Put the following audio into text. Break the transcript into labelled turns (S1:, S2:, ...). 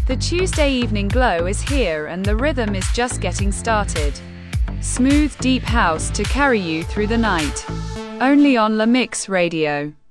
S1: The Tuesday evening glow is here and the rhythm is just getting started. Smooth, deep house to carry you through the night. Only on La Mix Radio.